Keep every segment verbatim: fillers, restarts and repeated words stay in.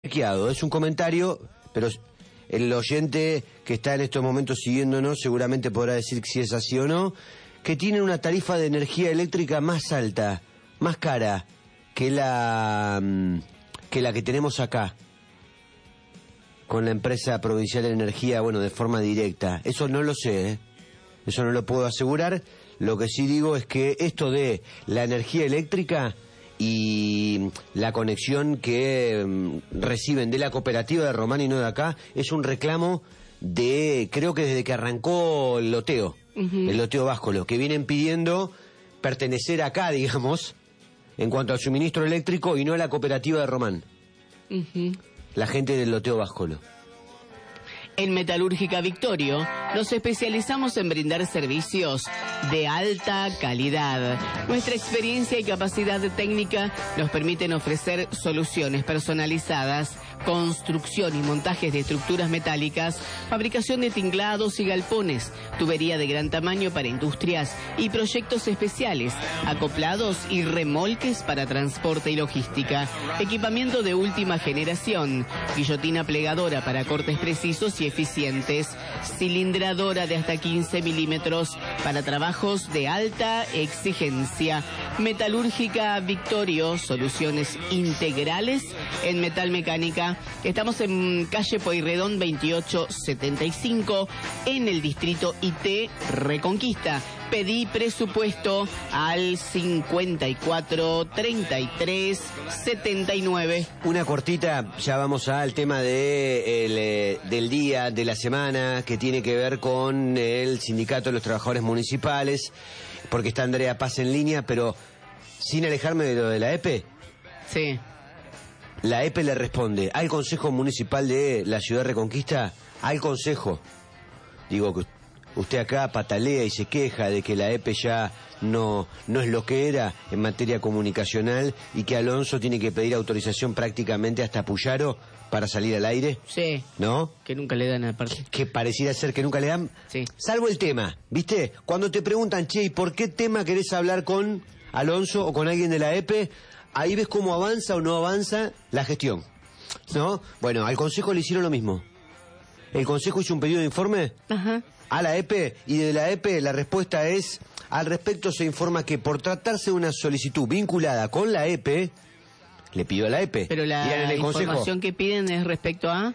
chequeado, es un comentario, pero el oyente que está en estos momentos siguiéndonos seguramente podrá decir si es así o no, que tienen una tarifa de energía eléctrica más alta, más cara que la que la que tenemos acá con la empresa provincial de energía, bueno, de forma directa. Eso no lo sé, ¿eh? Eso no lo puedo asegurar. Lo que sí digo es que esto de la energía eléctrica y la conexión que um, reciben de la cooperativa de Román y no de acá es un reclamo de, creo que desde que arrancó el loteo, uh-huh. el loteo Báscolo, que vienen pidiendo pertenecer acá, digamos, en cuanto al suministro eléctrico y no a la cooperativa de Román. Uh-huh. La gente del loteo Báscolo. En Metalúrgica Victorio nos especializamos en brindar servicios de alta calidad. Nuestra experiencia y capacidad técnica nos permiten ofrecer soluciones personalizadas, construcción y montajes de estructuras metálicas, fabricación de tinglados y galpones, tubería de gran tamaño para industrias y proyectos especiales, acoplados y remolques para transporte y logística, equipamiento de última generación, guillotina plegadora para cortes precisos y eficientes, cilindradora de hasta quince milímetros para trabajos de alta exigencia. Metalúrgica Victorio, soluciones integrales en metalmecánica. Estamos en calle Pueyrredón veintiocho setenta y cinco, en el distrito I T Reconquista. Pedí presupuesto al cincuenta y cuatro treinta y tres setenta y nueve. Una cortita, ya vamos al tema de el, eh, del día, de la semana, que tiene que ver con el Sindicato de los Trabajadores Municipales, porque está Andrea Paz en línea, pero sin alejarme de lo de la E P E. Sí. La E P E le responde al Consejo Municipal de la Ciudad Reconquista, al Consejo. Digo que usted acá patalea y se queja de que la E P E ya no, no es lo que era en materia comunicacional y que Alonso tiene que pedir autorización prácticamente hasta Puyaro para salir al aire. Sí. ¿No? Que nunca le dan aparte. Que pareciera ser que nunca le dan. Sí. Salvo el tema, ¿viste? Cuando te preguntan, che, ¿y por qué tema querés hablar con Alonso o con alguien de la E P E? Ahí ves cómo avanza o no avanza la gestión, ¿no? Bueno, al Consejo le hicieron lo mismo. El Consejo hizo un pedido de informe Ajá. a la E P E y de la E P E la respuesta es: al respecto se informa que por tratarse de una solicitud vinculada con la E P E, le pidió a la E P E. Pero la el información Consejo, que piden es respecto a...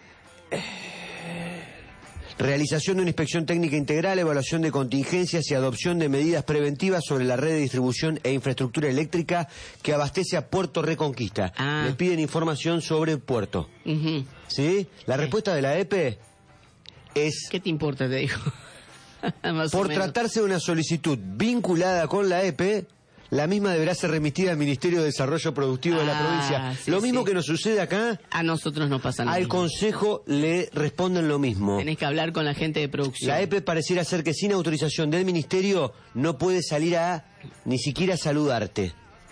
realización de una inspección técnica integral, evaluación de contingencias y adopción de medidas preventivas sobre la red de distribución e infraestructura eléctrica que abastece a Puerto Reconquista. Ah. Les piden información sobre el puerto. Uh-huh. ¿Sí? La sí. respuesta de la E P E es... ¿Qué te importa, te digo? Por tratarse de una solicitud vinculada con la E P E, la misma deberá ser remitida al Ministerio de Desarrollo Productivo ah, de la provincia. Sí, lo mismo sí. que nos sucede acá. A nosotros nos pasa nada. Al Consejo le responden lo mismo. Tenés que hablar con la gente de producción. La E P E pareciera ser que sin autorización del Ministerio no puede salir a ni siquiera saludarte.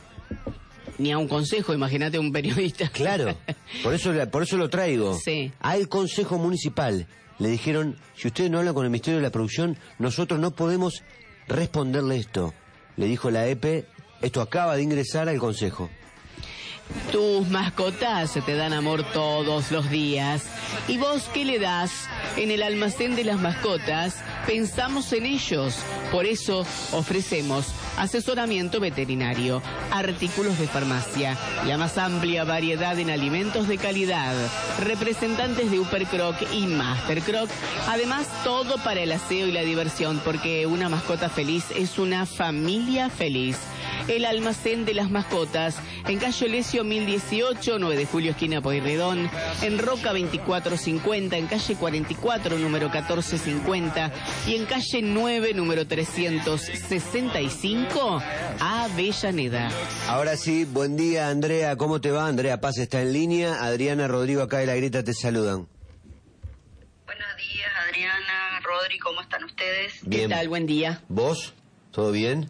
Ni a un consejo, imagínate un periodista. Claro, por eso, por eso lo traigo. Sí. Al Consejo Municipal le dijeron, si usted no habla con el Ministerio de la Producción, nosotros no podemos responderle esto. Le dijo la E P E, esto acaba de ingresar al Consejo. Tus mascotas te dan amor todos los días. ¿Y vos qué le das? En el almacén de las mascotas pensamos en ellos. Por eso ofrecemos asesoramiento veterinario, artículos de farmacia, la más amplia variedad en alimentos de calidad, representantes de Uppercroc y Mastercroc. Además, todo para el aseo y la diversión, porque una mascota feliz es una familia feliz. El almacén de las mascotas, en calle Olesio mil dieciocho, nueve de julio, esquina Pueyrredón, en Roca veinticuatro cincuenta, en calle cuarenta y cuatro, número catorce cincuenta, y en calle nueve, número trescientos sesenta y cinco, Avellaneda. Ahora sí, buen día, Andrea, ¿cómo te va? Andrea Paz está en línea, Adriana, Rodrigo acá de La Grieta te saludan. Buenos días, Adriana, Rodri, ¿cómo están ustedes? Bien. ¿Qué tal? Buen día. ¿Vos? ¿Todo bien?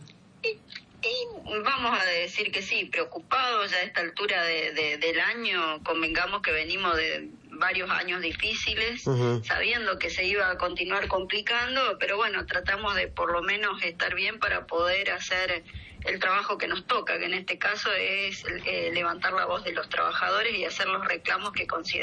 Y vamos a decir que sí, preocupados ya a esta altura de, de, del año, convengamos que venimos de varios años difíciles, uh-huh. sabiendo que se iba a continuar complicando, pero bueno, tratamos de por lo menos estar bien para poder hacer el trabajo que nos toca, que en este caso es eh, levantar la voz de los trabajadores y hacer los reclamos que consideramos